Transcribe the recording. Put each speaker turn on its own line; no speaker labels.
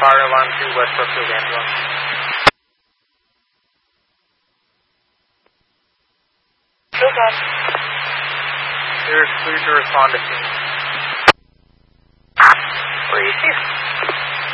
Fire alarm to West Brookfield Ambulance.
Okay.
You're clear to respond to scene.